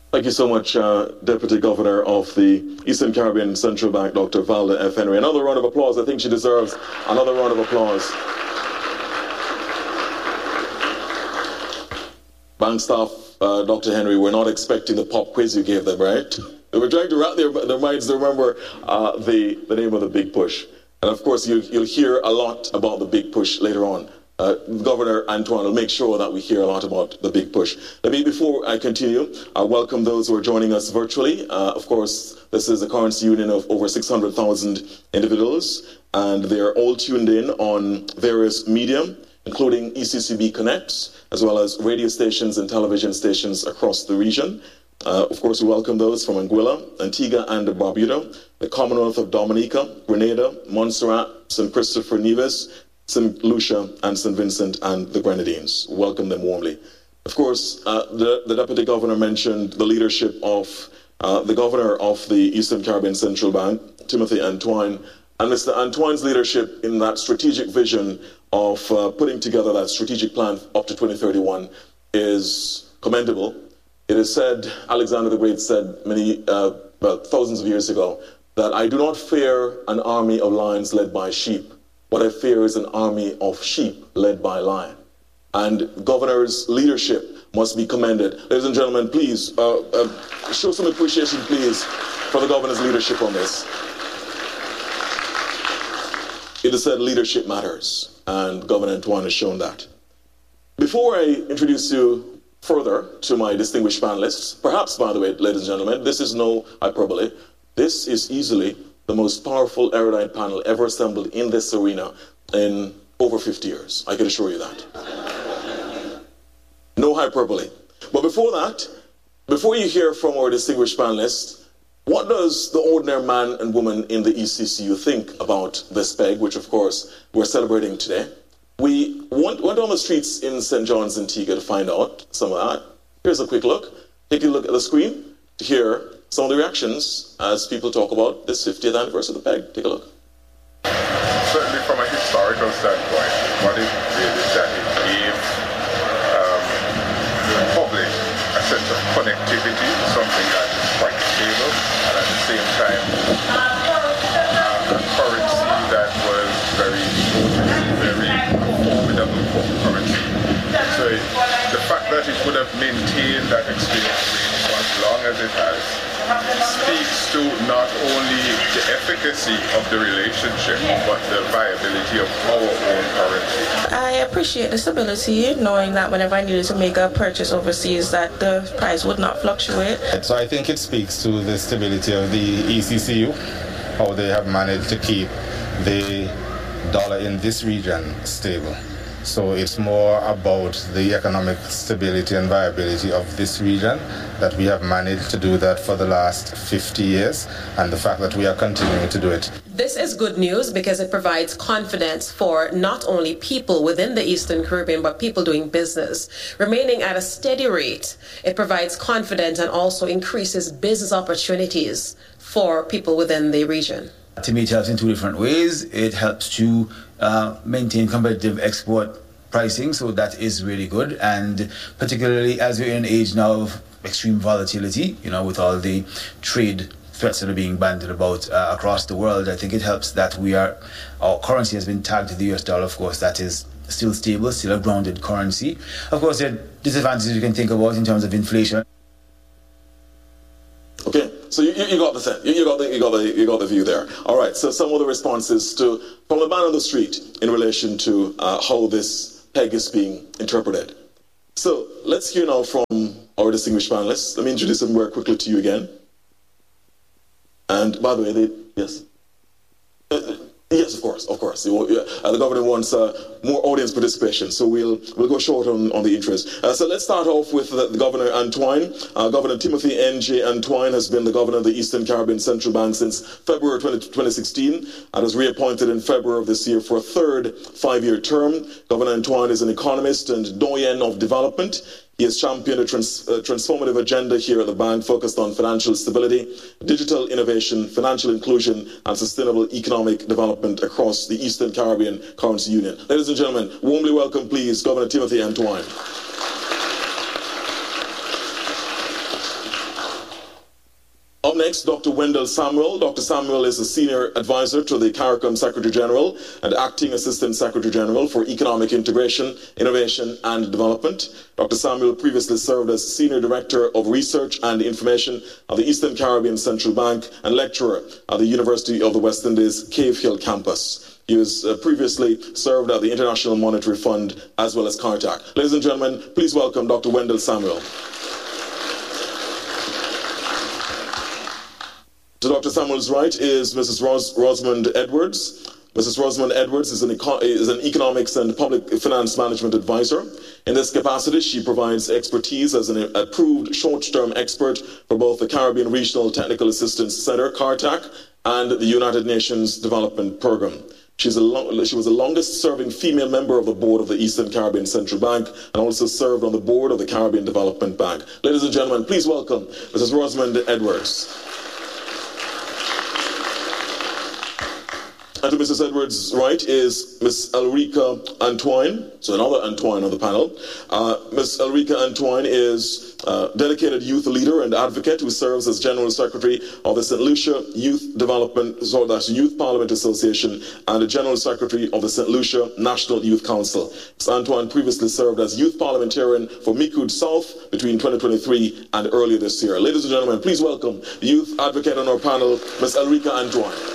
Thank you so much, Deputy Governor of the Eastern Caribbean Central Bank, Dr. Valda F. Henry. Another round of applause. I think she deserves another round of applause. Bank staff, Dr. Henry, we're not expecting the pop quiz you gave them, right? They were trying to wrap their minds to remember the name of the Big Push. And of course, you'll hear a lot about the Big Push later on. Governor Antoine will make sure that we hear a lot about the Big Push. Before I continue, I welcome those who are joining us virtually. Of course, this is a currency union of over 600,000 individuals, and they're all tuned in on various media, including ECCB Connect, as well as radio stations and television stations across the region. Of course, we welcome those from Anguilla, Antigua and Barbuda, the Commonwealth of Dominica, Grenada, Montserrat, St. Christopher Nevis, St. Lucia, and St. Vincent and the Grenadines. Welcome them warmly. Of course, the Deputy Governor mentioned the leadership of the Governor of the Eastern Caribbean Central Bank, Timothy Antoine, and Mr. Antoine's leadership in that strategic vision of putting together that strategic plan up to 2031 is commendable. It is said, Alexander the Great said thousands of years ago, that I do not fear an army of lions led by sheep. What I fear is an army of sheep led by lion. And governor's leadership must be commended. Ladies and gentlemen, please show some appreciation, please, for the governor's leadership on this. It is said leadership matters, and Governor Antoine has shown that. Before I introduce you further to my distinguished panelists, perhaps, by the way, ladies and gentlemen, this is no hyperbole. This is easily the most powerful erudite panel ever assembled in this arena in over 50 years. I can assure you that. No hyperbole. But before that, before you hear from our distinguished panelists, what does the ordinary man and woman in the ECCU think about this peg, which of course we're celebrating today? We went on the streets in St. John's, Antigua to find out some of that. Here's a quick look. Take a look at the screen to hear some of the reactions as people talk about this 50th anniversary of the peg. Take a look. Certainly from a historical standpoint, what it did is that it gave the public a sense of connectivity, something that is quite stable, and at the same time a currency that was very formidable currency. So the fact that it would have maintained that exchange rate for as long as it has speaks to not only the efficacy of the relationship, but the viability of our own currency. I appreciate the stability, knowing that whenever I needed to make a purchase overseas, that the price would not fluctuate. So I think it speaks to the stability of the ECCU, how they have managed to keep the dollar in this region stable. So it's more about the economic stability and viability of this region, that we have managed to do that for the last 50 years, and the fact that we are continuing to do it. This is good news because it provides confidence for not only people within the Eastern Caribbean, but people doing business. Remaining at a steady rate, it provides confidence and also increases business opportunities for people within the region. To me, it helps in two different ways. It helps to maintain competitive export pricing, so that is really good. And particularly as we're in an age now of extreme volatility, with all the trade threats that are being bandied about across the world, I think it helps that our currency has been tagged to the US dollar. Of course, that is still stable, still a grounded currency. Of course, there are disadvantages you can think about in terms of inflation. Okay, so you got the thing. You got the view there. All right. So some of the responses from the man on the street in relation to how this peg is being interpreted. So let's hear now from our distinguished panelists. Let me introduce them very quickly to you again. And by the way, yes. Yes, of course. The governor wants more audience participation, so we'll go short on the interest. So let's start off with the Governor Antoine. Governor Timothy N.J. Antoine has been the governor of the Eastern Caribbean Central Bank since February 2016 and was reappointed in February of this year for a third 5-year term. Governor Antoine is an economist and doyen of development. He has championed a transformative agenda here at the bank focused on financial stability, digital innovation, financial inclusion, and sustainable economic development across the Eastern Caribbean Currency Union. Ladies and gentlemen, warmly welcome, please, Governor Timothy Antoine. next, Dr. Wendell Samuel. Dr. Samuel is a senior advisor to the CARICOM Secretary General and acting Assistant Secretary General for Economic Integration, Innovation and Development. Dr. Samuel previously served as Senior Director of Research and Information at the Eastern Caribbean Central Bank and lecturer at the University of the West Indies Cave Hill campus. He was previously served at the International Monetary Fund as well as CARTAC. Ladies and gentlemen, please welcome Dr. Wendell Samuel. To Dr. Samuel's right is Mrs. Rosamond Edwards. Mrs. Rosamond Edwards is an economics and public finance management advisor. In this capacity, she provides expertise as an approved short-term expert for both the Caribbean Regional Technical Assistance Center, CARTAC, and the United Nations Development Program. She was the longest-serving female member of the board of the Eastern Caribbean Central Bank and also served on the board of the Caribbean Development Bank. Ladies and gentlemen, please welcome Mrs. Rosamond Edwards. And to Mrs. Edwards' right is Ms. Elrica Antoine, so another Antoine on the panel. Ms. Elrica Antoine is a dedicated youth leader and advocate who serves as General Secretary of the St. Lucia Youth Development, so that's Youth Parliament Association, and the General Secretary of the St. Lucia National Youth Council. Ms. Antoine previously served as Youth Parliamentarian for Micoud South between 2023 and earlier this year. Ladies and gentlemen, please welcome the youth advocate on our panel, Ms. Elrica Antoine.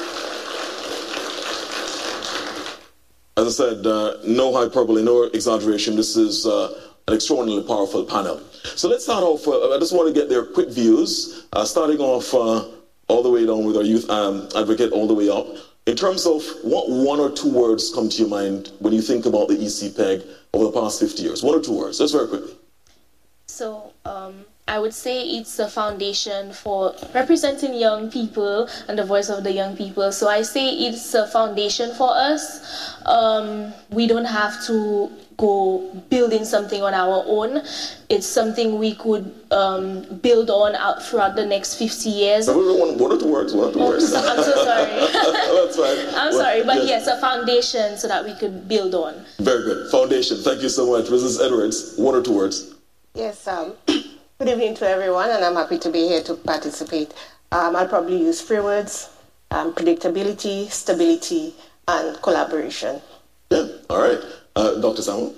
As I said, no hyperbole, no exaggeration. This is an extraordinarily powerful panel. So let's start off. I just want to get their quick views, starting off all the way down with our youth advocate all the way up. In terms of what one or two words come to your mind when you think about the ECPEG over the past 50 years? One or two words, just very quickly. So I would say it's a foundation for representing young people and the voice of the young people. So I say it's a foundation for us. We don't have to go building something on our own. It's something we could build on out throughout the next 50 years. One or two words, one or two words. I'm so sorry. That's fine. I'm sorry, but yes, a foundation so that we could build on. Very good. Foundation. Thank you so much. Mrs. Edwards, one or two words. Yes, good evening to everyone, and I'm happy to be here to participate. I'll probably use 3 words: predictability, stability, and collaboration. Yeah, all right. Dr. Samuel?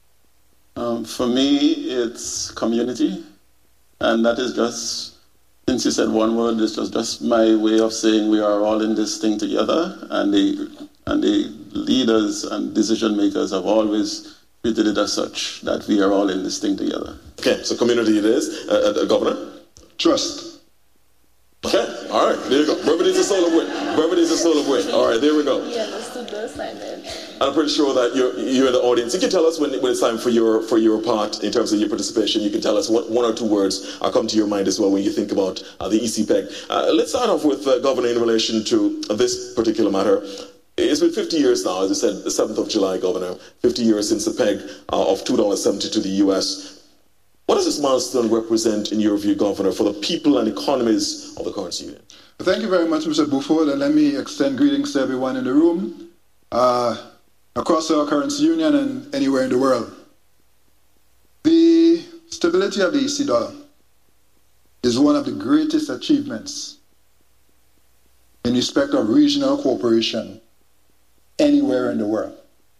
For me, it's community, and that is just, since you said one word, it's just my way of saying we are all in this thing together, and the leaders and decision makers have always treated it as such, that we are all in this thing together. Okay, so community it is. Governor? Trust. Okay, all right, there you go. Brevity is the soul of wit. Brevity is the soul of wit. All right, there we go. We understood the assignment. I'm pretty sure that you're in the audience. You can tell us when it's time for your part in terms of your participation. You can tell us one or two words come to your mind as well when you think about the ECPEG. Let's start off with Governor in relation to this particular matter. It's been 50 years now, as I said, the 7th of July, Governor, 50 years since the peg of $2.70 to the U.S. What does this milestone represent, in your view, Governor, for the people and economies of the currency union? Thank you very much, Mr. Buford, and let me extend greetings to everyone in the room, across our currency union and anywhere in the world. The stability of the EC dollar is one of the greatest achievements in respect of regional cooperation anywhere in the world.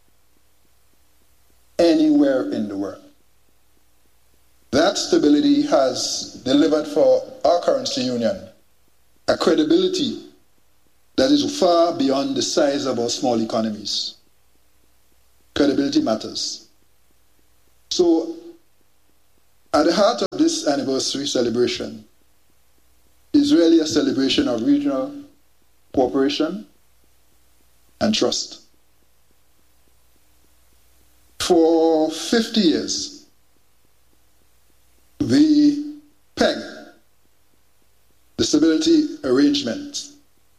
Anywhere in the world. That stability has delivered for our currency union a credibility that is far beyond the size of our small economies. Credibility matters. So, at the heart of this anniversary celebration is really a celebration of regional cooperation and trust. For 50 years, the PEG, the stability arrangement,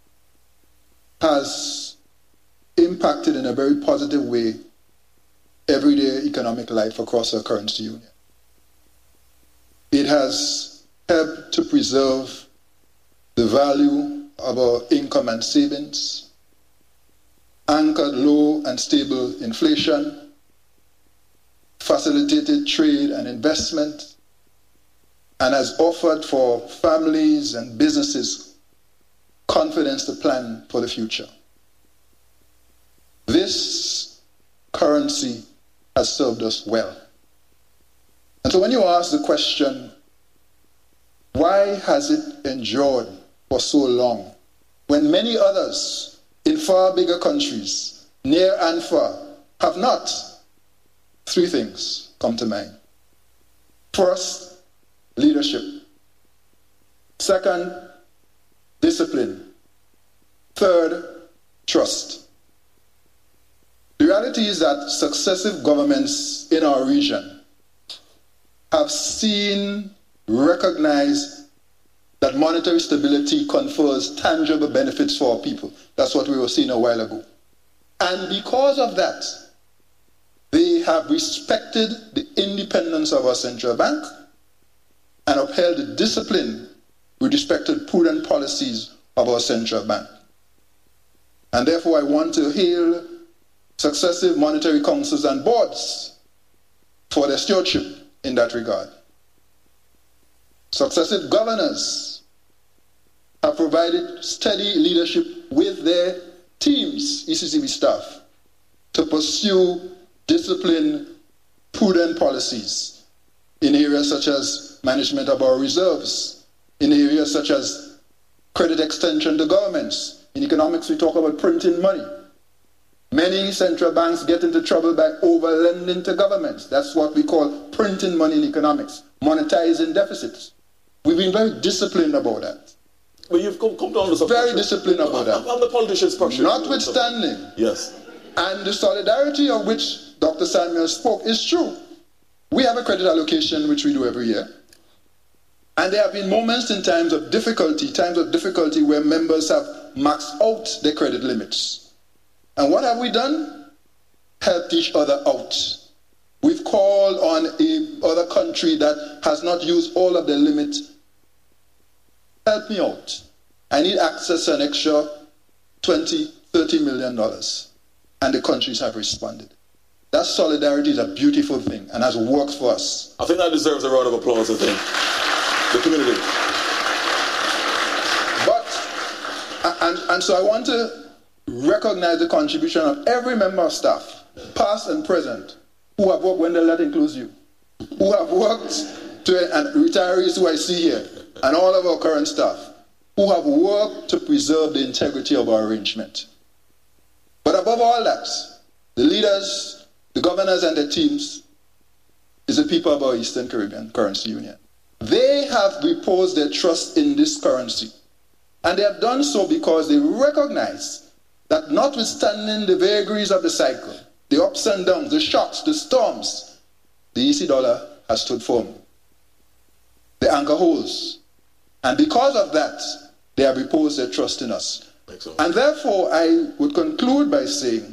has impacted in a very positive way everyday economic life across our currency union. It has helped to preserve the value of our income and savings, anchored low and stable inflation, facilitated trade and investment, and has offered for families and businesses confidence to plan for the future. This currency has served us well. And so when you ask the question, why has it endured for so long, when many others in far bigger countries, near and far, have not? Three things come to mind. First, leadership. Second, discipline. Third, trust. The reality is that successive governments in our region have seen, recognized that monetary stability confers tangible benefits for our people. That's what we were seeing a while ago. And because of that, they have respected the independence of our central bank and upheld the discipline with respect to the prudent policies of our central bank. And therefore I want to hail successive monetary councils and boards for their stewardship in that regard. Successive governors have provided steady leadership with their teams, ECCB staff, to pursue disciplined, prudent policies in areas such as management of our reserves, in areas such as credit extension to governments. In economics, we talk about printing money. Many central banks get into trouble by over-lending to governments. That's what we call printing money in economics, monetizing deficits. We've been very disciplined about that. But you've come down to some very disciplined about that. I'm the politician's pressure. Notwithstanding. Yes. And the solidarity of which Dr. Samuel spoke is true. We have a credit allocation which we do every year. And there have been moments in times of difficulty where members have maxed out their credit limits. And what have we done? Helped each other out. We've called on other country that has not used all of their limit. Help me out. I need access to an extra $20, $30 million. And the countries have responded. That solidarity is a beautiful thing and has worked for us. I think that deserves a round of applause, I think. The community. And so I want to recognize the contribution of every member of staff, past and present, who have worked, Wendell, that includes you, who have worked, and retirees who I see here, and all of our current staff, who have worked to preserve the integrity of our arrangement. But above all that, the leaders, the governors and their teams is the people of our Eastern Caribbean Currency Union. They have reposed their trust in this currency. And they have done so because they recognize that notwithstanding the vagaries of the cycle, the ups and downs, the shocks, the storms, the EC dollar has stood firm. The anchor holds. And because of that, they have reposed their trust in us. And therefore, I would conclude by saying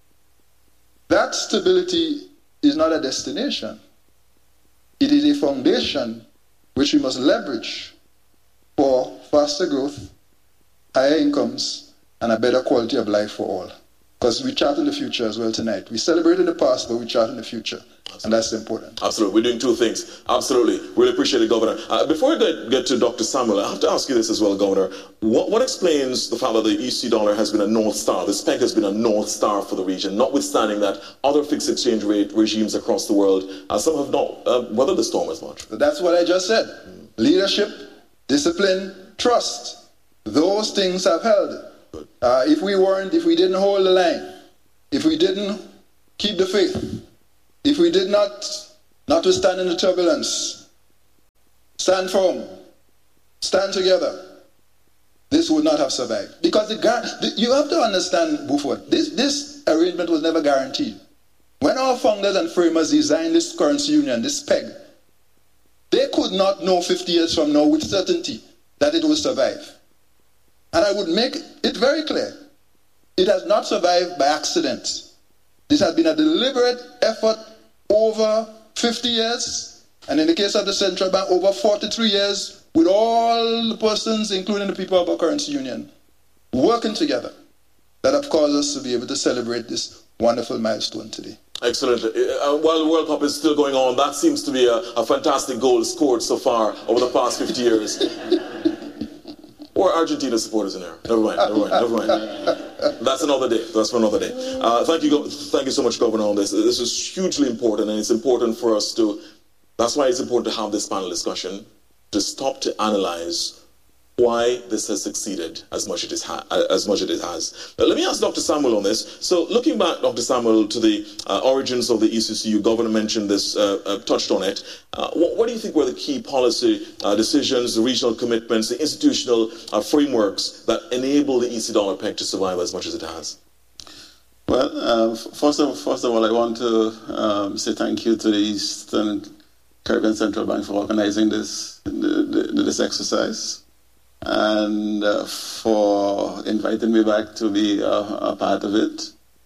that stability is not a destination. It is a foundation which we must leverage for faster growth, higher incomes, and a better quality of life for all. Because we chart in the future as well tonight. We celebrate in the past, but we chart in the future. Absolutely. And that's important. Absolutely. We're doing two things. Absolutely. Really appreciate it, Governor. Before I get to Dr. Samuel, I have to ask you this as well, Governor. What explains the fact that the EC dollar has been a North Star? This peg has been a North Star for the region, notwithstanding that other fixed exchange rate regimes across the world, some have not weathered the storm as much. That's what I just said. Leadership, discipline, trust. Those things have held. If we didn't hold the line, if we didn't keep the faith, if we did not, notwithstanding the turbulence, stand firm, stand together, this would not have survived. Because you have to understand, Buford, this arrangement was never guaranteed. When our founders and framers designed this currency union, this peg, they could not know 50 years from now with certainty that it would survive. And I would make it very clear, it has not survived by accident. This has been a deliberate effort over 50 years, and in the case of the central bank, over 43 years, with all the persons, including the people of our currency union, working together, that have caused us to be able to celebrate this wonderful milestone today. Excellent. While the World Cup is still going on, that seems to be a fantastic goal scored so far over the past 50 years. Or Argentina supporters in there. Never mind. That's another day. That's for another day. Thank you so much, Governor, on this. This is hugely important, and it's important for us to, that's why it's important to have this panel discussion, to stop to analyze why this has succeeded as much as it has. Now, let me ask Dr. Samuel on this. So looking back, Dr. Samuel, to the origins of the ECCU, Governor mentioned this, touched on it. What do you think were the key policy decisions, the regional commitments, the institutional frameworks that enable the EC dollar peg to survive as much as it has? Well, first of all, I want to say thank you to the Eastern Caribbean Central Bank for organizing this exercise, and for inviting me back to be a part of it.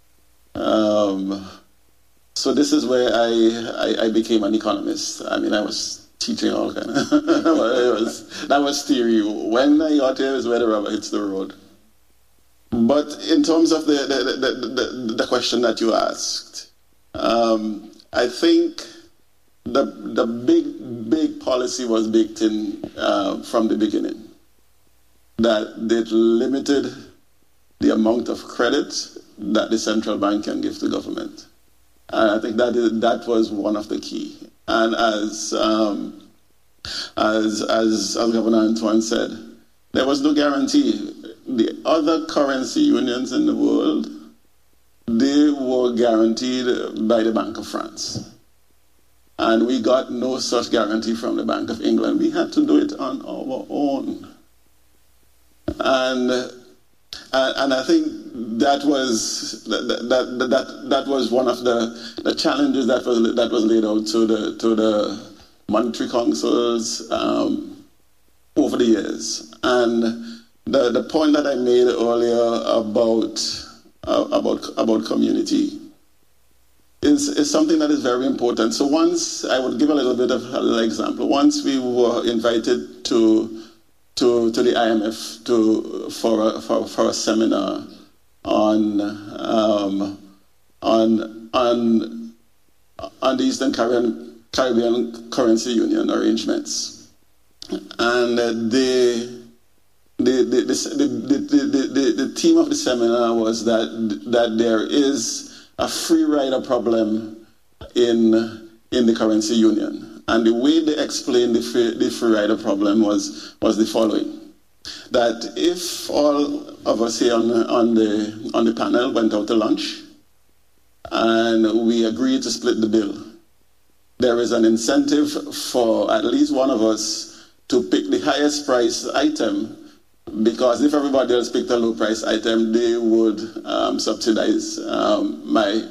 So this is where I became an economist. I mean, I was teaching all kind of that was theory. When I got here is where the rubber hits the road. But in terms of the question that you asked, I think the big policy was baked in from the beginning, that it limited the amount of credit that the central bank can give to government. And I think that was one of the key. And as Governor Antoine said, there was no guarantee. The other currency unions in the world, they were guaranteed by the Bank of France. And we got no such guarantee from the Bank of England. We had to do it on our own. And I think that was one of the challenges that was laid out to the monetary councils over the years. And the point that I made earlier about community is something that is very important. So once, I would give a little bit of an example. Once we were invited to the IMF for a seminar on the Eastern Caribbean Currency Union arrangements, and the theme of the seminar was that there is a free rider problem in the currency union. And the way they explained the free rider problem was the following: that if all of us here on the panel went out to lunch and we agreed to split the bill, there is an incentive for at least one of us to pick the highest price item, because if everybody else picked a low price item, they would subsidize my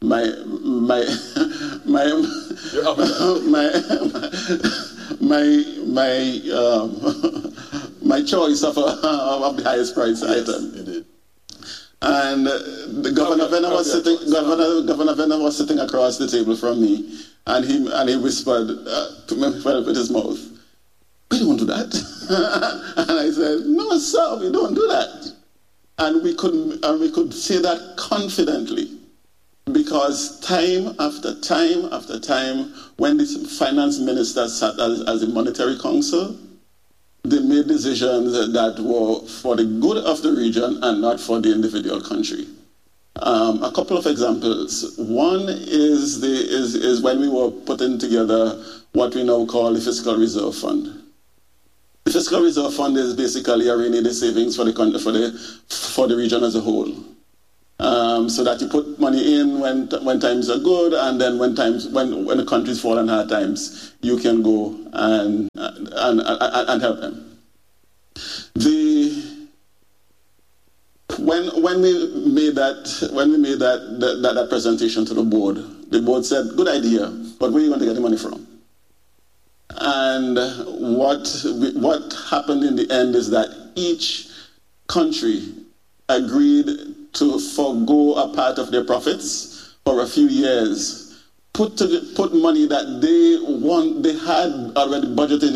choice of the highest price item. Indeed. And the Governor Venner was sitting across the table from me, and he whispered to me with his mouth, "We don't do that." And I said, "No, sir, we don't do that." And we could say that confidently, because time after time after time, when the finance minister sat as a monetary council, they made decisions that were for the good of the region and not for the individual country. A couple of examples. One is when we were putting together what we now call the Fiscal Reserve Fund. The Fiscal Reserve Fund is basically a rainy day savings for the region as a whole. So that you put money in when times are good, and then when the countries fall in hard times, you can go and help them. When we made that presentation to the board said, "Good idea, but where are you going to get the money from?" And what happened in the end is that each country agreed to forego a part of their profits for a few years, put money that they had already budgeted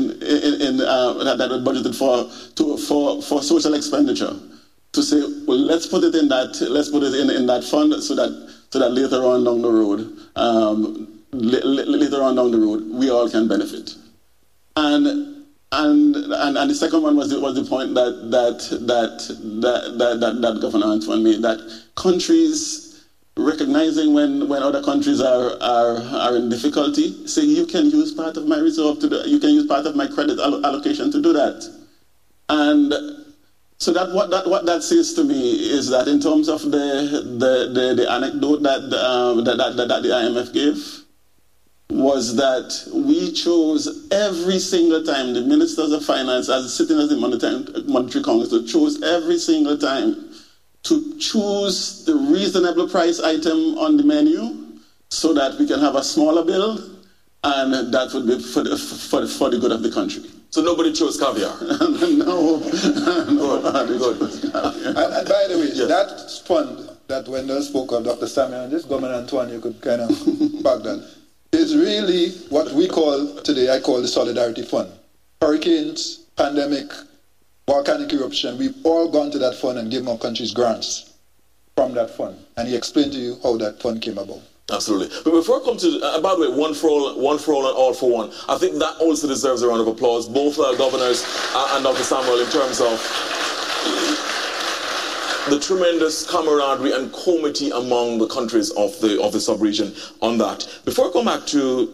for social expenditure, to say, well, let's put it in that fund so that later on down the road we all can benefit. And and the second one was the point that Governor Antoine made, that countries recognizing when other countries are in difficulty, saying you can use part of my reserve you can use part of my credit allocation to do that. And so that what that says to me is that in terms of the anecdote that the IMF gave, was that we chose every single time, the ministers of finance, as sitting as the Monetary Council, chose every single time to choose the reasonable price item on the menu so that we can have a smaller bill, and that would be for the good of the country. So nobody chose caviar? No. Good. And by the way, yes. That fund that Wendell spoke of, Dr. Samuel, and this Governor Antoine, you could kind of back that, is really what we call today, I call the Solidarity Fund. Hurricanes, pandemic, volcanic eruption, we've all gone to that fund and given our countries grants from that fund. And he explained to you how that fund came about. Absolutely. But before I come to, by the way, one for all and all for one, I think that also deserves a round of applause, both governors and Dr. Samuel, in terms of the tremendous camaraderie and comity among the countries of the sub-region on that. Before I come back to,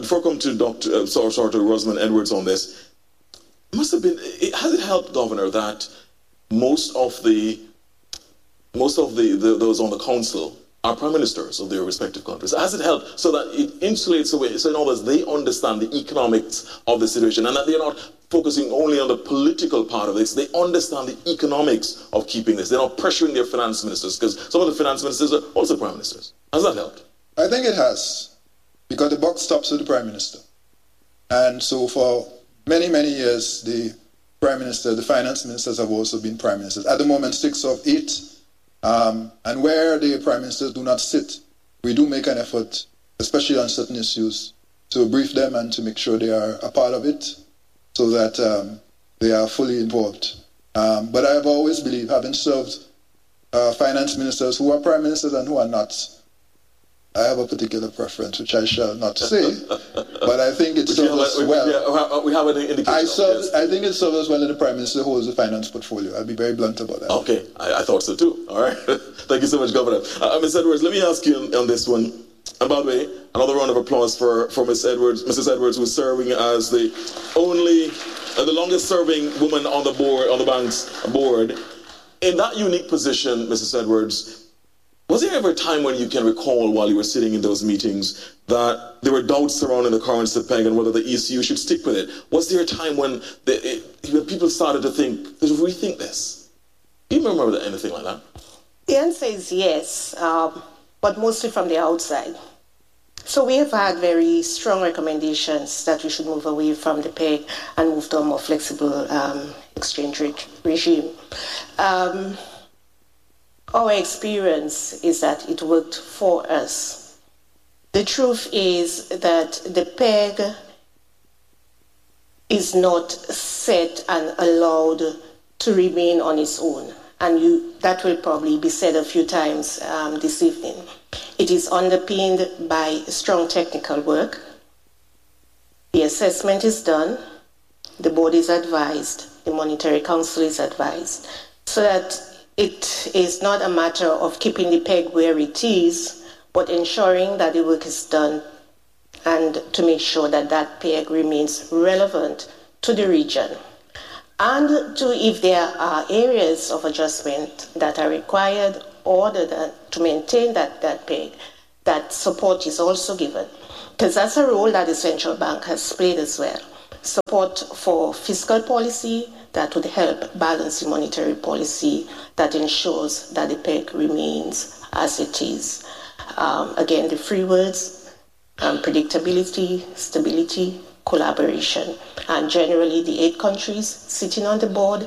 to Rosamond Edwards on this, has it helped, Governor, that most of those on the council are prime ministers of their respective countries? Has it helped so that it insulates away, so in other words, they understand the economics of the situation and that they're not focusing only on the political part of this, they understand the economics of keeping this. They're not pressuring their finance ministers, because some of the finance ministers are also prime ministers. Has that helped? I think it has, because the buck stops with the prime minister. And so for many, many years, the prime minister, the finance ministers have also been prime ministers. At the moment, 6 of 8. And where the prime ministers do not sit, we do make an effort, especially on certain issues, to brief them and to make sure they are a part of it, so that they are fully involved. But I have always believed, having served finance ministers who are prime ministers and who are not, I have a particular preference, which I shall not say, but I think it serves us well. We have an indication. I think it serves us well that the Prime Minister holds the finance portfolio. I'll be very blunt about that. Okay, I thought so too. All right. Thank you so much, Governor. Ms. Edwards, let me ask you on this one. And by the way, another round of applause for Mrs. Edwards, who's serving as the only and the longest serving woman on the board, on the bank's board. In that unique position, Mrs. Edwards, was there ever a time when you can recall, while you were sitting in those meetings, that there were doubts surrounding the currency peg and whether the ECU should stick with it? Was there a time when people started to think, let's rethink this? Do you remember anything like that? The answer is yes, but mostly from the outside. So we have had very strong recommendations that we should move away from the peg and move to a more flexible exchange rate regime. Our experience is that it worked for us. The truth is that the peg is not set and allowed to remain on its own. And that will probably be said a few times this evening. It is underpinned by strong technical work. The assessment is done. The board is advised. The Monetary Council is advised. So that it is not a matter of keeping the peg where it is, but ensuring that the work is done and to make sure that that peg remains relevant to the region. And if there are areas of adjustment that are required to maintain that peg, that support is also given. Because that's a role that the central bank has played as well. Support for fiscal policy that would help balance the monetary policy that ensures that the peg remains as it is. Again, the 3 words, predictability, stability, collaboration. And generally, the 8 countries sitting on the board